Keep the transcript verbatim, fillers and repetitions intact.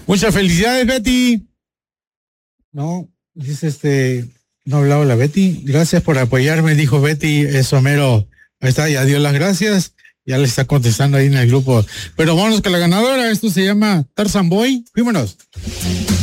Muchas felicidades, Betty. No, dice este, no ha hablado la Betty. Gracias por apoyarme, dijo Betty, es Homero. Ahí está, ya dio las gracias. Ya le está contestando ahí en el grupo. Pero vámonos con la ganadora. Esto se llama Tarzan Boy. Fuímonos.